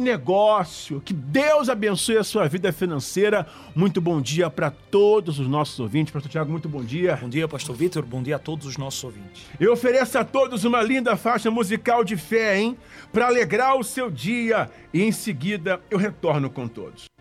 negócio. Que Deus abençoe a sua vida financeira. Muito bom dia para todos os nossos ouvintes. Pastor Tiago, muito bom dia. Bom dia, Pastor Vitor. Bom dia a todos os nossos ouvintes. Eu ofereço a todos uma linda faixa musical de fé, hein? Para alegrar o seu dia. E em seguida eu retorno com todos.